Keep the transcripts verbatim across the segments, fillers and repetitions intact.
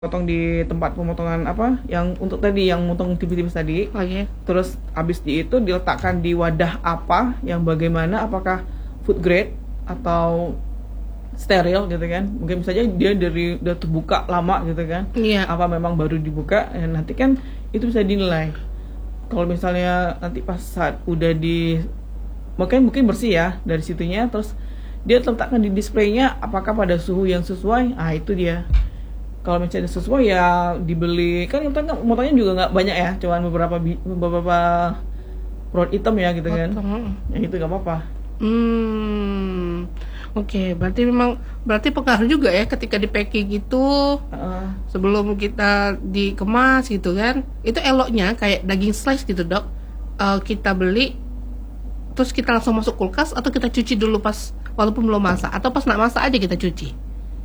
potong di tempat pemotongan apa yang untuk tadi yang motong tipis-tipis tadi. Oke. Okay. Terus habis di itu diletakkan di wadah apa yang bagaimana, apakah food grade atau steril gitu kan. Mungkin saja dia dari udah terbuka lama gitu kan. Iya. Apa memang baru dibuka, ya nanti kan itu bisa dinilai. Kalau misalnya nanti pas saat udah di mungkin mungkin bersih ya dari situnya, terus dia letakkan di displaynya apakah pada suhu yang sesuai. Ah itu dia. Kalau misalnya sesuai ya dibeli, kan kita kan motornya juga nggak banyak ya, cuman beberapa beberapa produk item ya gitu kan. Ya itu nggak apa-apa. Hmm, oke, okay. Berarti memang berarti pengaruh juga ya ketika di packing gitu, uh. sebelum kita dikemas gitu kan. Itu eloknya kayak daging slice gitu dok. Uh, kita beli, terus kita langsung masuk kulkas atau kita cuci dulu pas walaupun belum masak, atau pas nak masak aja kita cuci.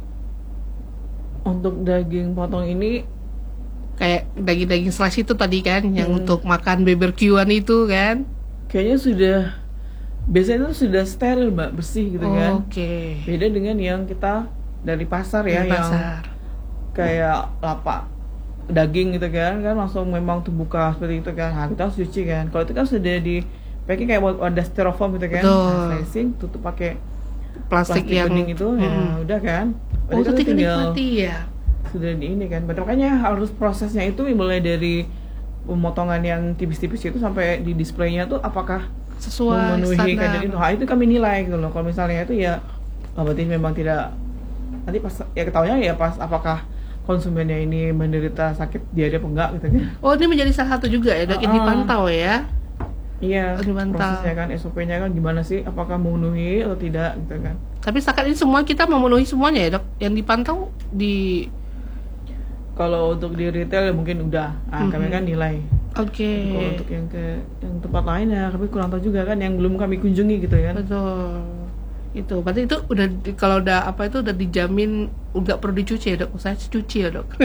Untuk daging potong ini kayak daging-daging slice itu tadi kan hmm. yang untuk makan barbekyuan itu kan kayaknya sudah biasanya itu sudah steril mbak, bersih gitu oh, kan. Oke. Okay. Beda dengan yang kita dari pasar ya, dari yang pasar. Kayak lapak daging gitu kan, kan langsung memang terbuka seperti itu kan. Nah, kita harus cuci kan. Kalau itu kan sudah di packing kayak wadah styrofoam gitu kan. Nah, slicing tutup pakai plastik, plastik yang bening itu, hmm. ya udah kan. Oh, itu tinggal dinikmati ya. Sudah di ini kan. Makanya harus prosesnya itu mulai dari pemotongan yang tipis-tipis itu sampai di displaynya tuh apakah sesuai memenuhi kadar itu. Nah, itu kami nilai gitu loh. Kalau misalnya itu ya oh, berarti memang tidak, nanti pas ya ketahuinya ya pas apakah konsumennya ini menderita sakit diare apa enggak gitu kan. Oh, ini menjadi salah satu juga ya, dok, uh, dipantau ya. Iya, dipantau. Prosesnya kan, S O P-nya kan gimana sih, apakah memenuhi atau tidak gitu kan. Tapi setakat ini semua kita memenuhi semuanya ya dok, yang dipantau di. Kalau untuk di retail ya mungkin udah, nah, mm-hmm. kami kan nilai. Oke. Okay. Kalau untuk yang ke yang tempat lain ya kami kurang tahu juga kan, yang belum kami kunjungi gitu kan. Betul. Itu berarti itu udah kalau udah apa itu udah dijamin nggak perlu dicuci ya dok. Saya cuci ya dok.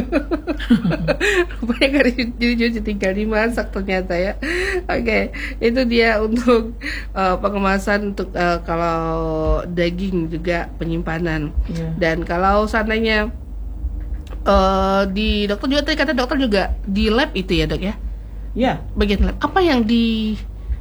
Rupanya nggak dicuci, tinggal dimasak ternyata ya. Oke, okay. Itu dia untuk uh, pengemasan untuk uh, kalau daging juga penyimpanan. Yeah. Dan kalau seandainya uh, di dokter juga tadi kata dokter juga di lab itu ya dok ya. Iya. Yeah. Bagian lab apa yang di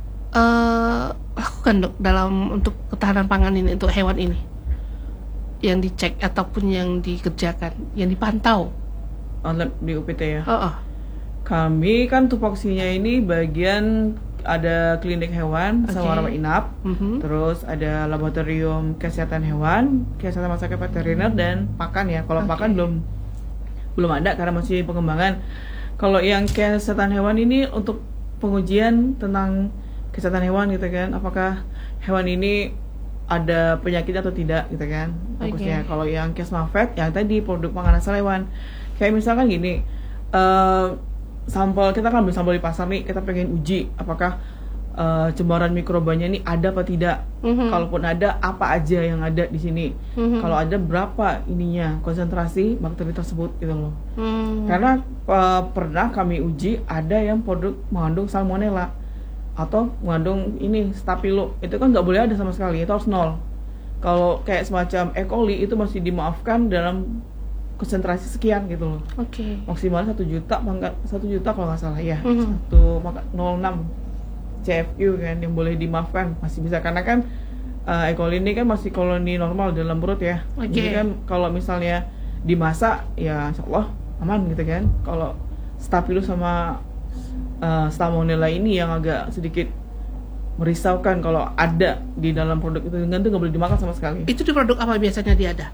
uh, lakukan dok dalam untuk ketahanan pangan ini untuk hewan ini, yang dicek ataupun yang dikerjakan, yang dipantau lab di U P T ya. Oh, oh. Kami kan tupoksinya ini bagian ada klinik hewan okay. sama rawat inap, mm-hmm. terus ada laboratorium kesehatan hewan, kesehatan masyarakat veteriner dan pakan ya. Kalau okay. pakan belum belum ada karena masih pengembangan. Kalau yang kesehatan hewan ini untuk pengujian tentang kesehatan hewan gitu kan, apakah hewan ini ada penyakit atau tidak gitu kan. Fokusnya okay. Kalau yang Kesmafet yang tadi produk pangan asal hewan, kayak misalkan gini, uh, sampel kita kan ambil sampel di pasar nih, kita pengen uji apakah uh, cemaran mikrobanya ini ada apa tidak. Mm-hmm. Kalaupun ada, apa aja yang ada di sini. Mm-hmm. Kalau ada, berapa ininya konsentrasi bakteri tersebut gitu loh. Mm. Karena uh, pernah kami uji ada yang produk mengandung salmonella atau mengandung ini staphylo, itu kan nggak boleh ada sama sekali, itu harus nol. Kalau kayak semacam E. coli itu masih dimaafkan dalam konsentrasi sekian gitu loh. Oke. Okay. Maksimal satu juta, mangga satu juta kalau nggak salah ya, mm-hmm. satu maka nol enam C F U kan yang boleh dimaafkan, masih bisa karena kan uh, E. coli ini kan masih koloni normal dalam perut ya. Okay. Jadi kan kalau misalnya dimasak ya insya Allah aman gitu kan. Kalau staphylo sama Uh, salmonella ini yang agak sedikit merisaukan kalau ada di dalam produk itu, dengan itu nggak boleh dimakan sama sekali. Itu di produk apa biasanya dia ada?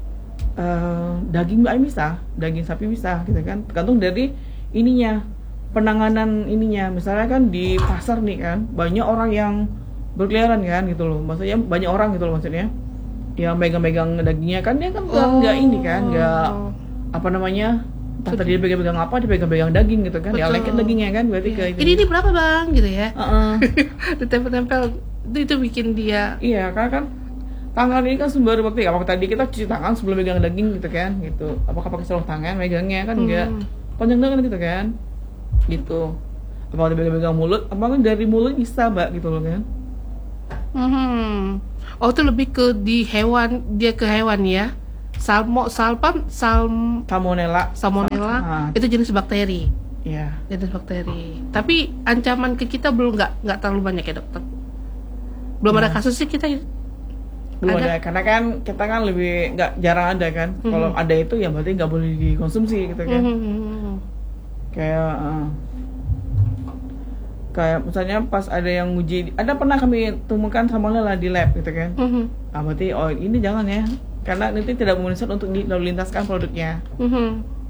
Uh, daging ayam bisa, daging sapi bisa, gitu kan. Tergantung dari ininya, penanganan ininya. Misalnya kan di pasar nih kan, banyak orang yang berkeliaran kan, gitu loh. Maksudnya banyak orang gitu loh maksudnya, yang megang-megang dagingnya kan dia kan nggak oh. ini kan, nggak apa namanya. Entah dia pegang-pegang apa, dia pegang-pegang daging gitu kan. Betul. Ya leket dagingnya kan, berarti yeah. kayak ini ini berapa bang gitu ya. Uh-uh. Ditempel-tempel itu, itu bikin dia. Iya, karena kan tangan ini kan sumber bakti. Apakah tadi kita cuci tangan sebelum megang daging gitu kan, gitu. Apakah pakai sarung tangan megangnya kan enggak. Hmm. Panjang tangan gitu kan. Gitu. Apakah dia pegang-pegang mulut, apakah dari mulut bisa, Mbak, gitu loh kan. Hmm. Oh, itu lebih ke di hewan, dia ke hewan ya. salmo salpam salm Salmonella. salmonella Ah. itu jenis bakteri. Iya. Jenis bakteri. Tapi ancaman ke kita belum nggak nggak terlalu banyak ya dokter. Belum Ya. ada kasus sih kita. Belum Ada? ada, karena kan kita kan lebih nggak jarang ada kan. Mhm. Kalau ada itu ya berarti nggak boleh dikonsumsi gitu kan. Mhm. Kayak eh, kayak misalnya pas ada yang uji, ada pernah kami temukan salmonella di lab gitu kan. Mhm. Ah, berarti oh ini jangan ya, karena nanti tidak memenuhi syarat untuk dilalu lintaskan produknya. Mhm.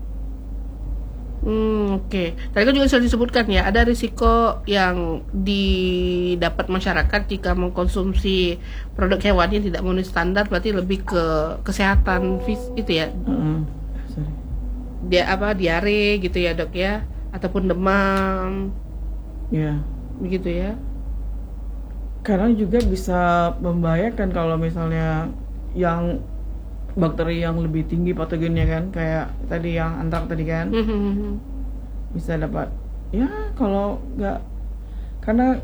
Hmm, oke. Okay. Tadi kan juga sudah disebutkan ya, ada risiko yang didapat masyarakat jika mengkonsumsi produk hewan yang tidak memenuhi standar, berarti lebih ke kesehatan fis itu ya. Heeh. Sorry. Dia apa diare gitu ya dok ya, ataupun demam Ya. begitu ya. Karena juga bisa membahayakan kalau misalnya yang bakteri yang lebih tinggi patogennya kan, kayak tadi yang antrak tadi kan, Mhm. bisa dapat ya kalau nggak, karena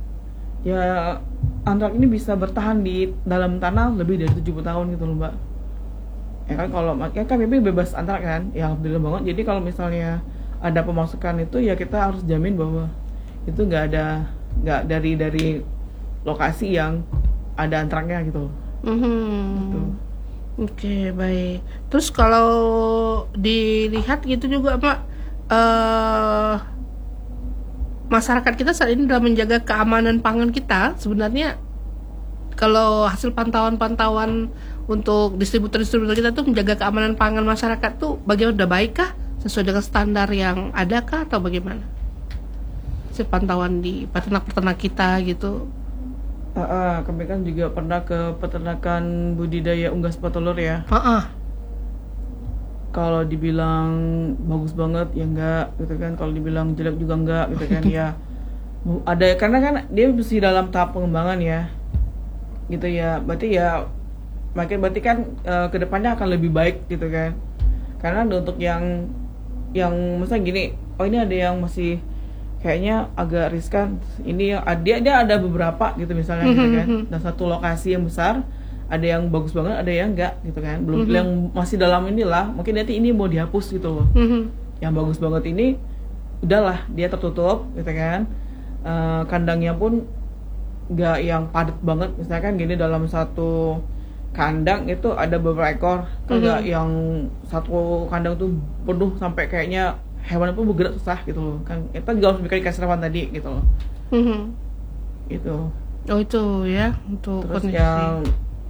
ya antrak ini bisa bertahan di dalam tanah lebih dari tujuh puluh tahun gitu loh mbak. Ya kan kalau ya kan B B bebas antrak kan, ya alhamdulillah banget. Jadi kalau misalnya ada pemasukan itu ya kita harus jamin bahwa itu nggak ada nggak dari dari lokasi yang ada antraknya gitu. Mhm. Gitu. Oke, baik. Terus kalau dilihat gitu juga Pak, eh masyarakat kita saat ini dalam menjaga keamanan pangan kita, sebenarnya kalau hasil pantauan-pantauan untuk distributor-distributor kita tuh menjaga keamanan pangan masyarakat tuh bagaimana, udah baik kah? Sesuai dengan standar yang ada kah atau bagaimana? Hasil pantauan di peternak-peternak kita gitu. Uh, uh, kami kan juga pernah ke peternakan budidaya unggas petelur ya. Heeh. Kalau dibilang bagus banget ya enggak gitu kan, kalau dibilang jelek juga enggak gitu kan. Ya ada, karena kan dia masih dalam tahap pengembangan ya gitu ya, berarti ya makin berarti kan uh, kedepannya akan lebih baik gitu kan. Karena untuk yang yang misalnya gini, oh ini ada yang masih kayaknya agak riskan, ini yang dia dia ada beberapa gitu misalnya gitu kan, dan satu lokasi yang besar ada yang bagus banget, ada yang enggak gitu kan, belum Mhm. yang masih dalam inilah, mungkin nanti ini mau dihapus gitu loh. Mhm. Yang bagus banget ini udahlah dia tertutup gitu kan. Eh, kandangnya pun nggak yang padat banget, misalkan gini dalam satu kandang itu ada beberapa ekor, enggak Mhm. yang satu kandang tuh penuh sampai kayaknya hewan pun bergerak susah gitu loh kan. Kita juga harus bikin kasrawan tadi gitu loh. Mhm. Itu Oh itu ya untuk terus kondisi. yang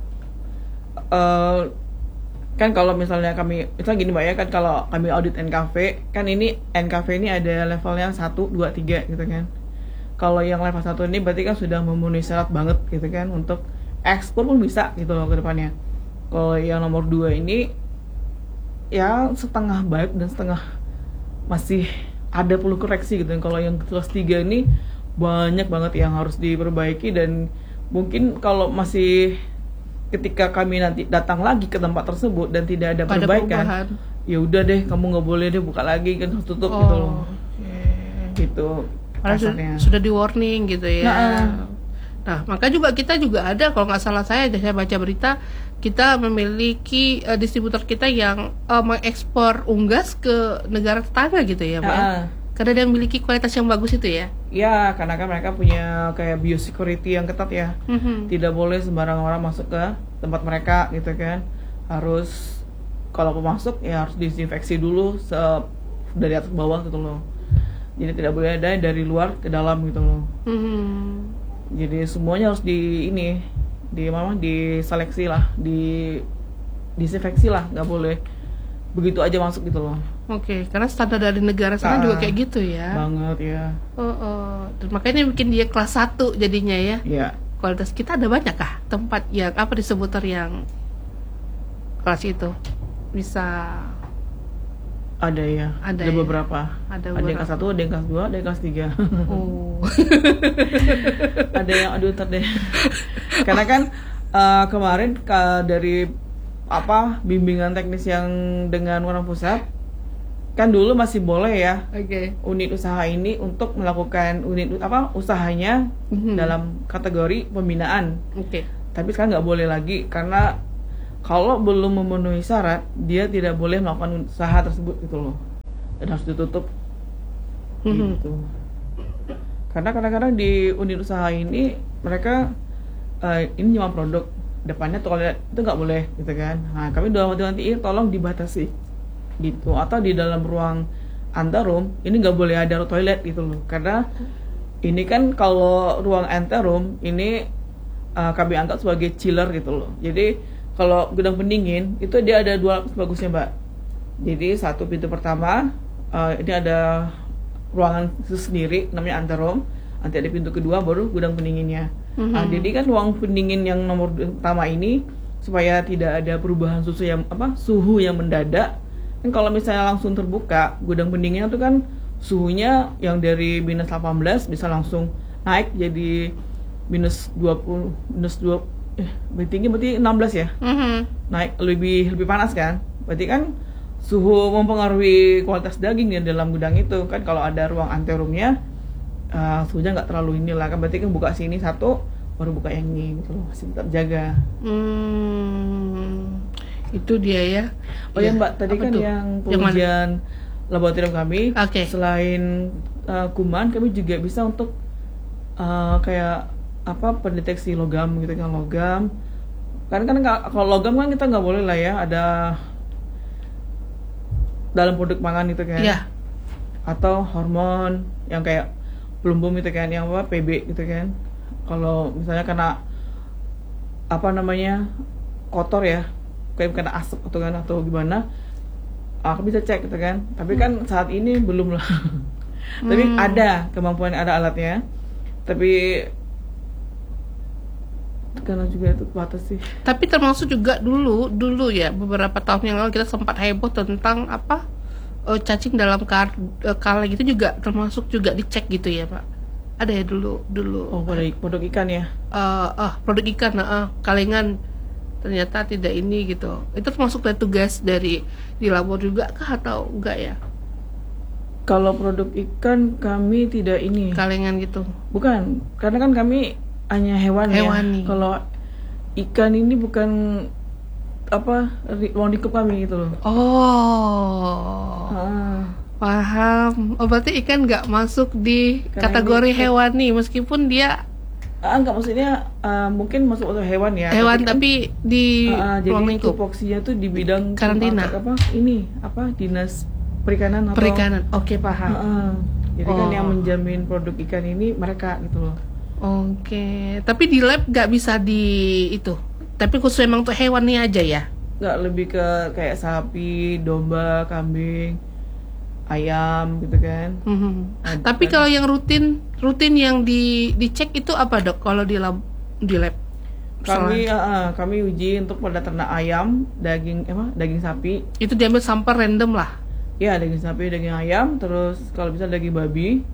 eh, kan kalau misalnya kami, misalnya gini mbak ya, kan kalau kami audit N K V kan, ini N K V ini ada levelnya satu, dua, tiga gitu kan. Kalau yang level satu ini berarti kan sudah memenuhi syarat banget gitu kan, untuk ekspor pun bisa gitu loh ke depannya. Kalau yang nomor dua ini ya setengah baik dan setengah masih ada perlu koreksi gitu. Kalau yang kelas tiga ini banyak banget yang harus diperbaiki, dan mungkin kalau masih ketika kami nanti datang lagi ke tempat tersebut dan tidak ada Ada perbaikan, perubahan. ya udah deh kamu nggak boleh deh buka lagi kan, harus tutup gitu loh. oke. Gitu Padahal sudah, kasarnya. sudah di warning gitu ya. Nah, Nah, maka juga kita juga ada, kalau nggak salah saya, saya baca berita, kita memiliki eh, distributor kita yang eh, mengekspor unggas ke negara tetangga gitu ya, Pak. ya? Ah. Karena dia memiliki kualitas yang bagus itu ya. Ya, karena kan mereka punya kayak biosecurity yang ketat ya. Mhm. Tidak boleh sembarang orang masuk ke tempat mereka gitu kan. Harus, kalau mau masuk ya harus disinfeksi dulu se dari atas ke bawah gitu loh. Jadi tidak boleh ada dari luar ke dalam gitu loh. Mhm. Jadi semuanya harus di ini di mana diseleksi lah, di disinfeksi lah, nggak boleh begitu aja masuk gitu loh. Oke, karena standar dari negara sana Ah. juga kayak gitu ya. Banget ya. Oh, oh. Dan makanya bikin dia kelas satu jadinya ya. Iya. Kualitas kita ada banyak kah tempat yang apa distributor yang kelas itu bisa Ada ya. Ada Ada ya. beberapa. ada Ada yang beberapa? kelas satu, ada yang kelas dua, ada yang kelas tiga. Oh. Ada yang aduh ntar deh. Karena kan eh, kemarin ka- dari apa bimbingan teknis yang dengan orang pusat, kan dulu masih boleh ya Oke. unit usaha ini untuk melakukan unit apa usahanya Mhm. dalam kategori pembinaan. Oke. Tapi sekarang nggak boleh lagi karena kalau belum memenuhi syarat dia tidak boleh melakukan usaha tersebut gitu loh, dan harus ditutup Mhm. gitu. Karena kadang-kadang di unit usaha ini mereka eh, ini cuma produk, depannya toilet itu nggak boleh gitu kan. Nah kami dalam nanti tolong dibatasi gitu, atau di dalam ruang anterum ini nggak boleh ada toilet gitu loh, karena ini kan kalau ruang anterum ini uh, kami anggap sebagai chiller gitu loh. Jadi kalau gudang pendingin itu dia ada dua lapis bagusnya mbak. Jadi satu pintu pertama uh, ini ada ruangan sendiri namanya anterum, nanti ada pintu kedua baru gudang pendinginnya. Mm-hmm. Nah, jadi kan ruang pendingin yang nomor pertama ini supaya tidak ada perubahan suhu yang apa suhu yang mendadak. Kan kalau misalnya langsung terbuka gudang pendinginnya itu kan suhunya yang dari minus delapan belas bisa langsung naik jadi minus dua puluh, minus dua eh lebih tinggi berarti enam belas ya. Mm-hmm. Naik lebih lebih panas kan. Berarti kan suhu mempengaruhi kualitas daging di dalam gudang itu kan. Kalau ada ruang anterumnya uh, suhunya nggak terlalu inilah kan, berarti kan buka sini satu baru buka yang ini gitu loh, masih tetap jaga. Hmm, itu dia ya. Oh ya, ya mbak, tadi kan tuh? Yang pengujian laboratorium kami, okay. Selain uh, kuman kami juga bisa untuk uh, kayak apa pendeteksi logam gitu kan, logam kan kan kalau logam kan kita nggak boleh lah ya ada dalam produk pangan gitu kan, yeah. Atau hormon yang kayak plumbum gitu kan, yang apa P B gitu kan. Kalau misalnya kena apa namanya kotor ya, kayak kena asap atau kan atau gimana, aku bisa cek gitu kan. Tapi kan hmm. saat ini belum lah. Tapi hmm. ada kemampuan, ada alatnya. Tapi karena juga itu batas sih. Tapi termasuk juga dulu dulu ya beberapa tahun yang lalu kita sempat heboh tentang apa uh, cacing dalam kar, uh, kaleng itu juga termasuk juga dicek gitu ya pak? Ada ya dulu dulu. Oh produk, produk ikan ya? Uh, uh, produk ikan, uh, kalengan ternyata tidak ini gitu. Itu termasuk dari tugas dari di labor juga kah atau enggak ya? Kalau produk ikan kami tidak ini. Kalengan gitu? Bukan, karena kan kami hanya hewan hewani. Ya. Kalau ikan ini bukan apa ruang lingkup kami gitu loh. Oh, ah. Paham. Oh berarti ikan nggak masuk di karena kategori ini, hewani meskipun dia ah nggak maksudnya uh, mungkin masuk untuk hewan ya. Hewan tapi, tapi kan, di uh, ruang jadi lingkup. tupoksinya tuh di bidang karantina. Apa ini apa dinas perikanan atau perikanan. Oke okay, paham. Uh, uh. Jadi oh. kan yang menjamin produk ikan ini mereka gitu loh. Oke, okay. Tapi di lab nggak bisa di itu. Tapi khusus emang untuk hewannya aja ya? Nggak, lebih ke kayak sapi, domba, kambing, ayam gitu kan. Mm-hmm. Nah, Tapi kan. Kalau yang rutin, rutin yang di dicek itu apa dok? Kalau di lab, di lab? Kami, uh, kami uji untuk pada ternak ayam, daging, apa? Daging sapi. Itu diambil sampel random lah? Iya, daging sapi, daging ayam, terus kalau bisa daging babi.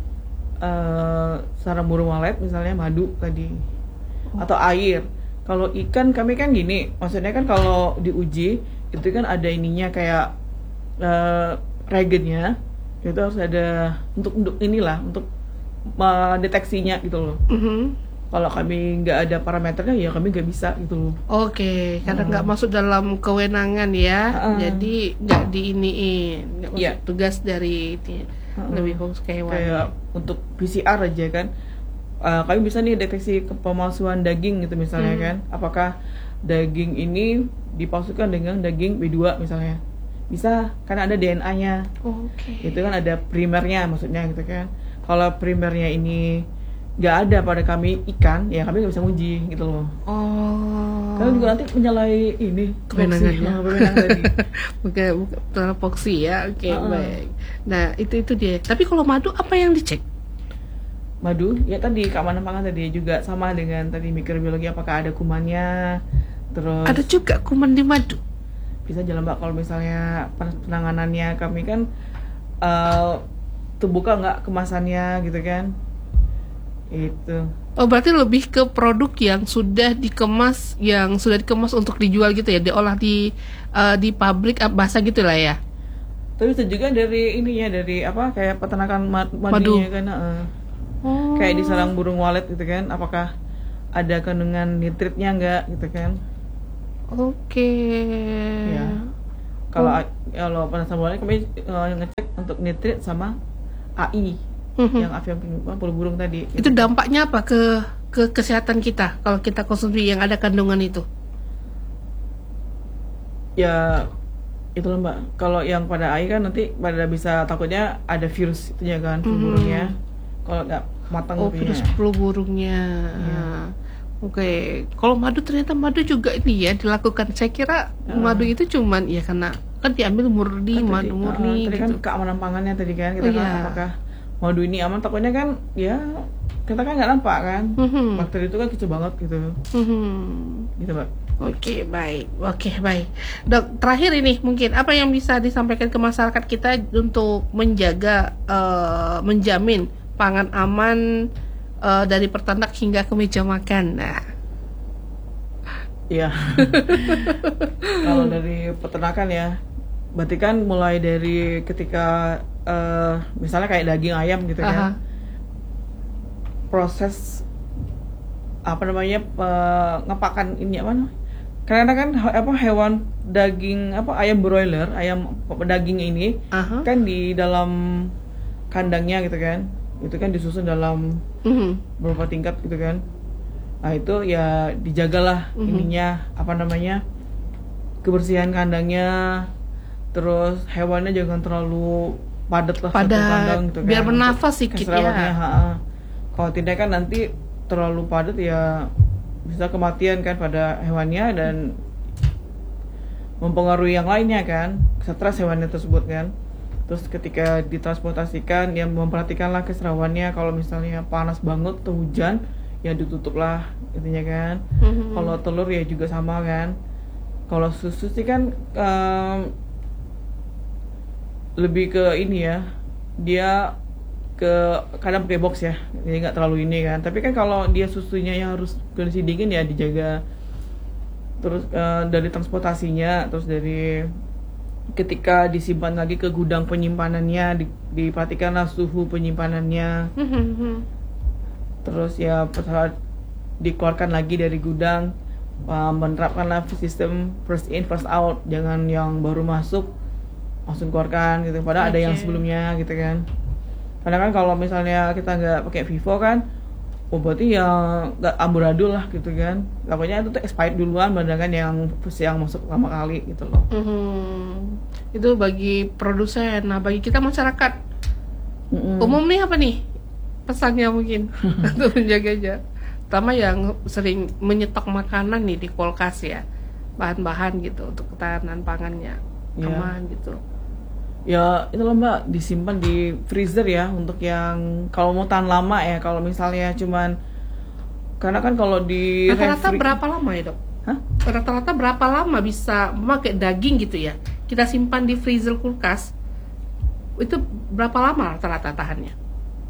Uh, sarang burung walet misalnya, madu tadi, oh. Atau air. Kalau ikan kami kan gini, maksudnya kan kalau diuji itu kan ada ininya kayak uh, reagentnya, itu harus ada untuk untuk inilah untuk mendeteksinya gitu loh. Mm-hmm. Kalau kami nggak ada parameternya ya kami nggak bisa gitu loh. Oke, okay, karena nggak uh. masuk dalam kewenangan ya, uh. jadi nggak diiniin, nggak masuk yeah. tugas dari ini. Uh, lebih fokus ke hewan. Kayak untuk P C R aja kan, uh, kami bisa nih deteksi pemalsuan daging gitu misalnya, hmm. kan, apakah daging ini dipalsukan dengan daging B dua misalnya, bisa karena ada D N A-nya. Oke. Okay. Itu kan ada primernya maksudnya gitu kan. Kalau primernya ini nggak ada pada kami ikan, ya kami nggak bisa uji gitu loh. Oh. Karena juga nanti menyalahi ini kewenangannya. Kewenangan tadi. Bukan bukan poksi ya, oke okay, uh-uh. baik. Nah itu itu dia. Tapi kalau madu apa yang dicek? Madu ya tadi keamanan pangan tadi juga sama dengan tadi mikrobiologi, apakah ada kumannya. Terus ada juga kuman di madu. Bisa jalan mbak, kalau misalnya penanganannya kami kan uh, terbuka nggak kemasannya gitu kan. Itu. Oh berarti lebih ke produk yang sudah dikemas, yang sudah dikemas untuk dijual gitu ya, diolah di uh, di pabrik basah gitu lah ya. Tapi itu juga dari ininya, dari apa kayak peternakan mad- madunya kan, uh, oh. Kayak di sarang burung walet gitu kan, apakah ada kandungan nitritnya enggak gitu kan? Oke. Ya. Kalau Oh. A- kalau penasaran boleh kami uh, ngecek untuk nitrit sama A I Mhm. yang avian flu burung tadi. Itu dampaknya apa ke ke kesehatan kita kalau kita konsumsi yang ada kandungan itu? Ya itu loh Mbak. Kalau yang pada A I kan nanti pada bisa takutnya ada virus itunya kan flu Mhm. burungnya. Kalau nggak matang Oh, lebihnya. virus flu burungnya. Iya. Oke, kalau madu ternyata madu juga ini ya dilakukan. Saya kira Ya. madu itu cuman ya karena kan diambil murni, Kan madu tadi, murni uh, tadi gitu. kan keamanan pangannya tadi kan kita Oh, kan iya. apakah madu ini aman, takutnya kan ya kita kan nggak nampak kan Mhm. bakteri itu kan kecil banget gitu Mhm. gitu Mbak. Oke, baik. Oke, baik. Dok, terakhir ini mungkin apa yang bisa disampaikan ke masyarakat kita untuk menjaga, eh, menjamin pangan aman eh, dari peternak hingga ke meja makan. Nah, Iya. Kalau dari peternakan ya, berarti kan mulai dari ketika eh, misalnya kayak daging ayam gitu aha. kan, proses apa namanya pe- ngepakan ini apa namanya? Karena kan he- apa hewan daging apa ayam broiler, ayam daging ini Aha. kan di dalam kandangnya gitu kan, itu kan disusun dalam Mhm. beberapa tingkat gitu kan. Nah itu ya dijagalah Mhm. ininya apa namanya kebersihan kandangnya, terus hewannya jangan terlalu padat lah satu Padat, kandang gitu kan. biar bernafas sedikit ya. Keserawatnya, ha-ha. Kalau tidak kan nanti terlalu padat ya bisa kematian kan pada hewannya dan mempengaruhi yang lainnya kan, stres hewannya tersebut kan. Terus ketika ditransportasikan ya memperhatikanlah keserawannya, kalau misalnya panas banget atau hujan ya ditutuplah intinya kan. Mhm. Kalau telur ya juga sama kan. Kalau susu sih kan em, lebih ke ini ya, dia ke kadang pakai box ya, jadi nggak terlalu ini kan. Tapi kan kalau dia susunya yang harus kondisi dingin ya dijaga. Terus eh, dari transportasinya, terus dari ketika disimpan lagi ke gudang penyimpanannya, di, diperhatikanlah suhu penyimpanannya. Mhm. Terus ya saat dikeluarkan lagi dari gudang, uh, menerapkanlah sistem first in first out, jangan yang baru masuk langsung keluarkan gitu, padahal ada yang Oke. sebelumnya gitu kan. Karena kan kalau misalnya kita nggak pakai Vivo kan, oh berarti yang nggak amburadul lah gitu kan, takutnya itu tuh expired duluan bandingkan yang versi yang masuk pertama kali gitu loh. Mhm. Itu bagi produsen. Nah, bagi kita masyarakat Mm-mm. umum nih apa nih pesannya mungkin untuk menjaganya, terutama yang sering menyetok makanan nih di kulkas ya, bahan-bahan gitu untuk ketahanan pangannya Iya. aman gitu. Ya itu loh Mbak, disimpan di freezer ya untuk yang kalau mau tahan lama ya. Kalau misalnya cuman karena kan kalau di Rata-rata refri- berapa lama ya dok? Hah? Rata-rata berapa lama bisa memakai daging gitu ya? Kita simpan di freezer kulkas itu berapa lama rata-rata tahannya?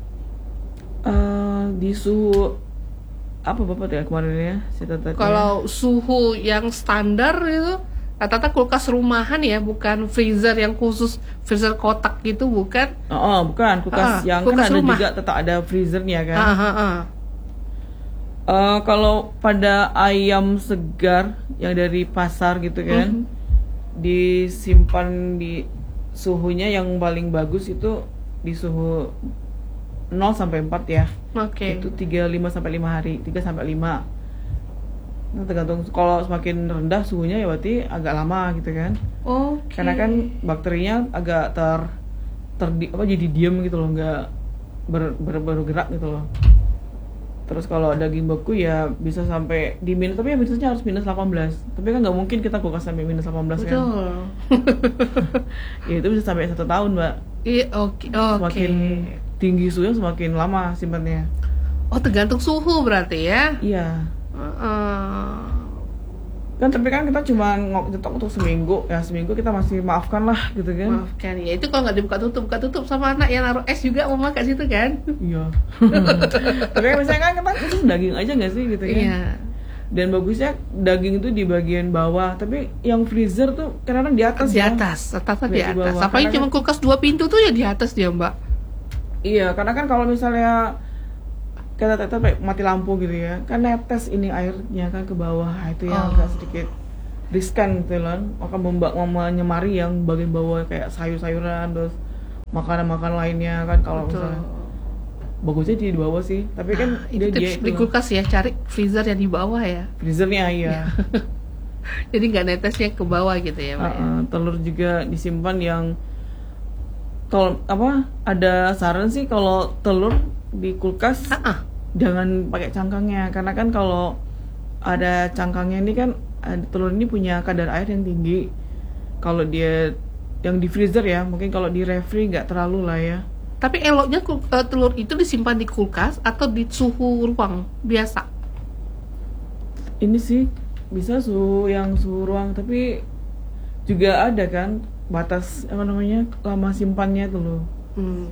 Eh, di suhu apa Bapak ya kemarin ya si Tata? Kalau suhu yang standar itu rata-rata kulkas rumahan ya, bukan freezer yang khusus freezer kotak gitu, bukan? Oh, oh, bukan Ah, kulkas yang kulkas kan ada rumah. juga tetap ada freezernya kan. Ah, ah, ah. Eh, kalau pada ayam segar yang dari pasar gitu kan, Mhm. disimpan di suhunya yang paling bagus itu di suhu nol sampai empat ya. Oke. Itu tiga puluh lima sampai lima hari, tiga sampai lima. Nah, tergantung kalau semakin rendah suhunya ya berarti agak lama gitu kan. Oke. Karena kan bakterinya agak ter ter apa jadi diem gitu loh, nggak ber, ber, bergerak gitu loh. Terus kalau daging beku ya bisa sampai di minus, tapi ya minusnya harus minus delapan belas. Tapi kan nggak mungkin kita kulkas sampai minus delapan belas kan. Betul. Ya itu bisa sampai satu tahun Mbak. Iya, oke. Oke. Semakin tinggi suhunya semakin lama simpannya. Oh, tergantung suhu berarti ya. Iya. Heeh. Kan tapi kan kita cuma nyetok untuk seminggu, ya seminggu kita masih maafkan lah gitu kan. Maafkan ya, itu kalau nggak dibuka tutup, buka tutup sama anak yang naruh es juga mau makan situ kan? Iya. Tapi kan misalnya kan kita khusus daging aja nggak sih gitu kan? Iya. Dan bagusnya daging itu di bagian bawah, tapi yang freezer tuh kadang-kadang di atas Di ya. atas, rata-rata di Nggak di atas. bawah. Apalagi Karena cuma kan- kulkas dua pintu tuh ya di atas dia mbak. Iya, karena kan kalau misalnya kita tetap mati lampu gitu ya, kan netes ini airnya kan ke bawah, itu yang Oh. agak sedikit riskan gitu kan, akan memba- menyemari yang bagian bawah kayak sayur-sayuran terus makanan-makanan lainnya kan. Kalau misalnya bagusnya di bawah sih, tapi nah, kan itu dia, tips dia di kulkas ya, cari freezer yang di bawah ya. Freezernya iya. Jadi nggak netesnya ke bawah gitu ya, Mbak. Uh, uh, telur juga disimpan yang kalau apa ada saran sih kalau telur di kulkas uh -uh. jangan pakai cangkangnya, karena kan kalau ada cangkangnya ini kan telur ini punya kadar air yang tinggi. Kalau dia yang di freezer ya, mungkin kalau di refri nggak terlalu lah ya. Tapi eloknya uh, telur itu disimpan di kulkas atau di suhu ruang biasa? Ini sih bisa suhu yang suhu ruang, tapi juga ada kan batas apa namanya lama simpannya tuh loh. Hmm.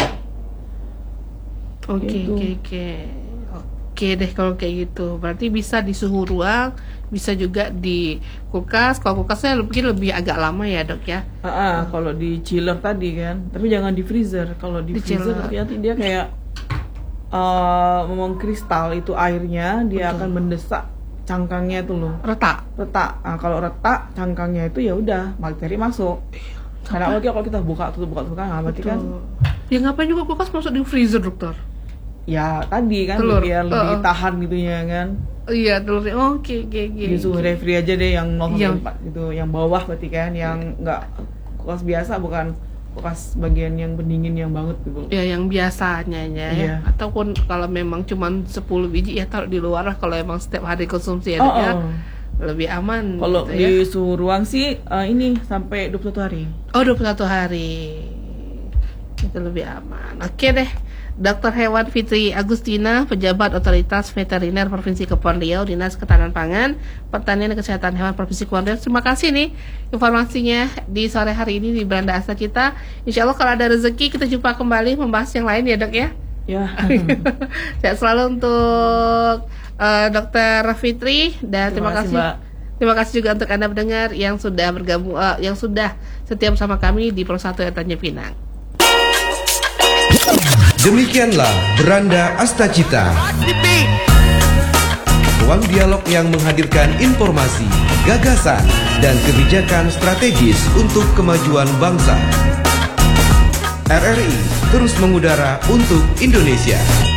Oke oke oke oke deh kalau kayak gitu. Berarti bisa di suhu ruang, bisa juga di kulkas. Kalau kulkasnya mungkin lebih agak lama ya dok ya. Ah, ah hmm. Kalau di chiller tadi kan, tapi jangan di freezer. Kalau di, di freezer nanti dia kayak uh, memang kristal itu airnya, dia Betul. akan mendesak cangkangnya itu loh. Retak. Retak. Nah, kalau retak cangkangnya itu ya udah bakteri masuk. Karena lagi kalau kita buka tutup buka tutup kan, nah, berarti kan. Ya ngapain juga kulkas masuk di freezer dokter? Ya tadi kan telur. biar lebih uh, tahan gitunya kan. Iya telur. Oh, oke oke oke. Di suhu refri aja deh yang nol sampai empat gitu, yang bawah berarti kan, yang enggak kulkas biasa, bukan kulkas bagian yang pendingin yang banget gitu. Ya yang biasanya ya. Iya. Ataupun kalau memang cuma sepuluh biji ya taruh di luar lah kalau emang setiap hari konsumsi ya, oh, ya. Oh. Lebih aman. Kalau gitu, di ya. suhu ruang sih uh, ini sampai dua puluh satu hari. Oh, dua puluh satu hari. Itu lebih aman. Oke deh. Dokter Hewan Fitri Agustina, Pejabat Otoritas Veteriner Provinsi Kepulauan Riau, Dinas Ketahanan Pangan, Pertanian dan Kesehatan Hewan Provinsi Kepulauan Riau. Terima kasih nih informasinya di sore hari ini di Beranda Asa kita. Insya Allah kalau ada rezeki kita jumpa kembali membahas yang lain ya dok ya. Ya. Sehat selalu untuk uh, Dokter Fitri dan terima, terima kasih. Mbak. Terima kasih juga untuk Anda pendengar yang sudah bergabung, uh, yang sudah setia bersama kami di Pro satu Tanjung Pinang. Demikianlah Beranda Astacita, ruang dialog yang menghadirkan informasi, gagasan, dan kebijakan strategis untuk kemajuan bangsa. R R I terus mengudara untuk Indonesia.